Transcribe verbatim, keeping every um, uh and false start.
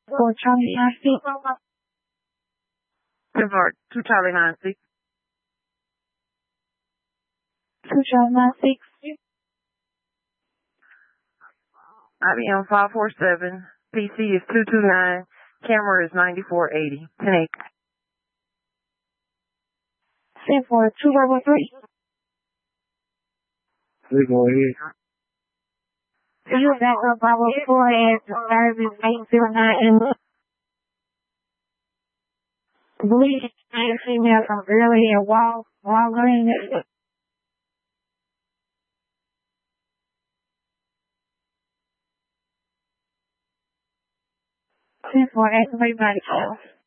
For Charlie nine six. ten four, two Charlie nine six. two Charlie nine six. I B M five four seven. P C is two two nine. Camera is ninety-four eighty. ten eight. ten four, two Rebel three. Please go ahead. You got a Bravo four and service eight zero nine and believe I am female from earlier Wall Walgreens. ten four, activate body call.